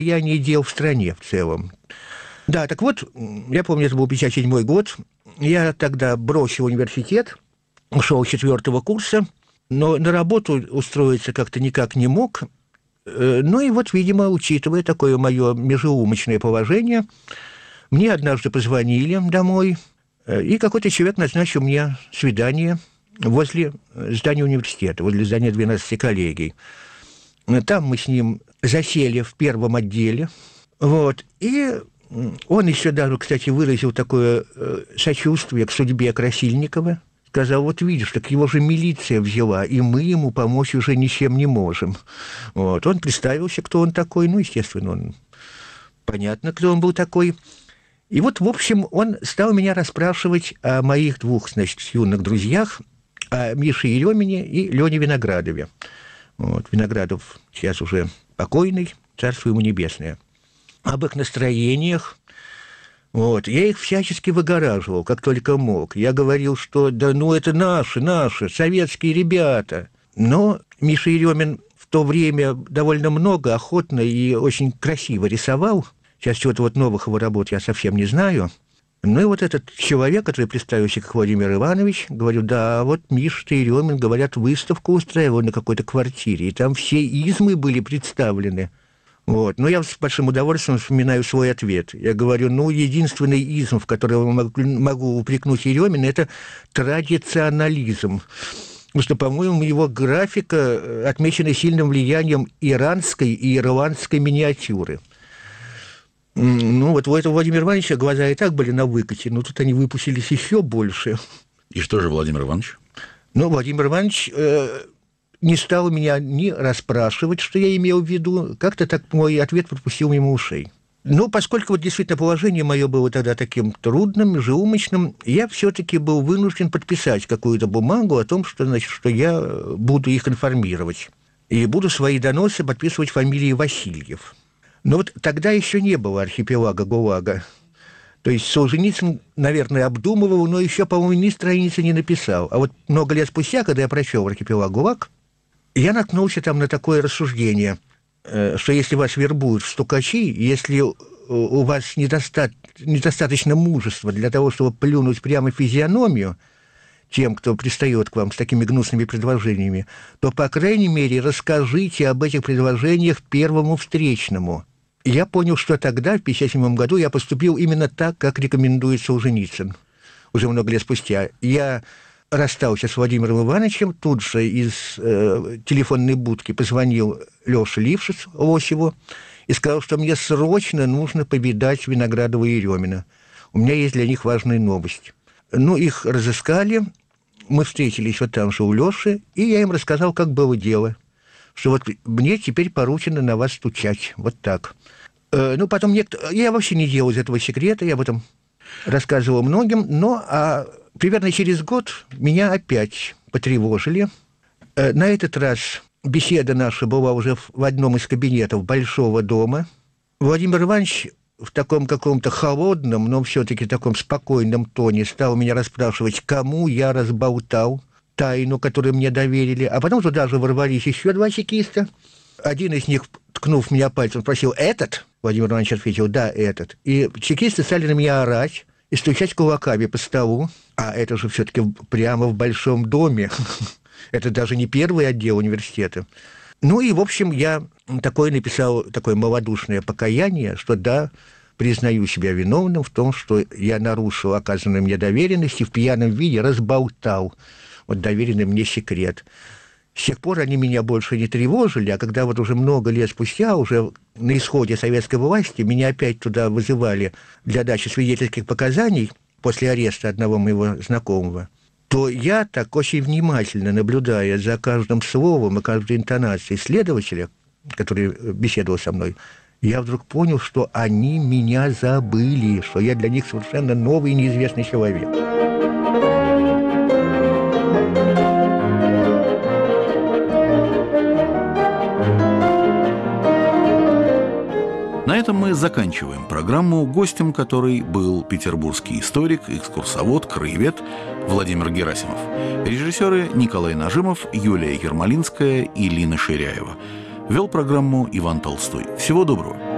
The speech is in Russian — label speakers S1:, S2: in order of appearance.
S1: влияние дел в стране в целом. Да, так вот, я помню, это был 57-й год. Я тогда бросил университет, ушел с 4-го курса, но на работу устроиться как-то никак не мог. Ну и вот, видимо, учитывая такое мое межеумочное положение, мне однажды позвонили домой, и какой-то человек назначил мне свидание возле здания университета, возле здания 12 коллегий. Там мы с ним засели в первом отделе, вот, и он еще даже, кстати, выразил такое сочувствие к судьбе Красильникова. Сказал, вот видишь, так его же милиция взяла, и мы ему помочь уже ничем не можем. Вот. Он представился, кто он такой, ну, естественно, понятно, кто он был такой. И вот, в общем, он стал меня расспрашивать о моих двух, значит, юных друзьях, о Мише Еремине и Лене Виноградове. Вот. Виноградов сейчас уже покойный, царство ему небесное. Об их настроениях. Вот. Я их всячески выгораживал, как только мог. Я говорил, что да ну это наши, советские ребята. Но Миша Еремин в то время довольно много, охотно и очень красиво рисовал. Сейчас чего-то вот новых его работ я совсем не знаю. Ну и вот этот человек, который представился как Владимир Иванович, говорю, да, вот Миша Еремин, говорят, выставку устраивал на какой-то квартире, и там все измы были представлены. Вот. Но я с большим удовольствием вспоминаю свой ответ. Я говорю, ну, единственный изм, в котором могу упрекнуть Еремина, это традиционализм. Потому что, по-моему, его графика отмечена сильным влиянием иранской и ирландской миниатюры. Ну, вот у этого Владимира Ивановича глаза и так были на выкате, но тут они выпустились еще больше.
S2: И что же Владимир Иванович?
S1: Ну, Владимир Иванович не стал меня ни расспрашивать, что я имел в виду, как-то так мой ответ пропустил мимо ушей. Но поскольку вот действительно положение мое было тогда таким трудным, межеумочным, я все-таки был вынужден подписать какую-то бумагу о том, что, значит, что я буду их информировать. И буду свои доносы подписывать фамилией Васильев. Но вот тогда еще не было архипелага ГУЛАГа. То есть Солженицын, наверное, обдумывал, но еще, по-моему, ни страницы не написал. А вот много лет спустя, когда я прочел архипелаг ГУЛАГ, я наткнулся там на такое рассуждение, что если вас вербуют в стукачи, если у вас недостаточно мужества для того, чтобы плюнуть прямо в физиономию тем, кто пристает к вам с такими гнусными предложениями, то, по крайней мере, расскажите об этих предложениях первому встречному. И я понял, что тогда, в 1957 году, я поступил именно так, как рекомендует Солженицын. Уже много лет спустя. Я расстался с Владимиром Ивановичем, тут же из телефонной будки позвонил Лёше Лившиц, Лосеву, и сказал, что мне срочно нужно повидать Виноградова и Еремина. У меня есть для них важная новость. Ну, их разыскали, мы встретились вот там же у Лёши, и я им рассказал, как было дело, что вот мне теперь поручено на вас стучать, вот так. Ну, потом я вообще не делал из этого секрета, я об этом рассказывал многим, но примерно через год меня опять потревожили. На этот раз беседа наша была уже в одном из кабинетов Большого дома. Владимир Иванович в таком каком-то холодном, но все-таки таком спокойном тоне стал меня расспрашивать, кому я разболтал тайну, которую мне доверили. А потом туда же ворвались еще два чекиста. Один из них, ткнув меня пальцем, спросил, «Этот?» Владимир Иванович ответил, «Да, этот». И чекисты стали на меня орать и стучать кулаками по столу. А это же все-таки прямо в Большом доме. Это даже не первый отдел университета. Ну и, в общем, я написал такое малодушное покаяние, что да, признаю себя виновным в том, что я нарушил оказанную мне доверенность и в пьяном виде разболтал вот доверенный мне секрет. С тех пор они меня больше не тревожили, а когда вот уже много лет спустя, уже на исходе советской власти, меня опять туда вызывали для дачи свидетельских показаний после ареста одного моего знакомого, то я так очень внимательно, наблюдая за каждым словом и каждой интонацией следователя, который беседовал со мной, я вдруг понял, что они меня забыли, что я для них совершенно новый и неизвестный человек.
S2: На этом мы заканчиваем программу, гостем которой был петербургский историк, экскурсовод, краевед Владимир Герасимов. Режиссеры Николай Нажимов, Юлия Ермолинская и Лина Ширяева. Вел программу Иван Толстой. Всего доброго.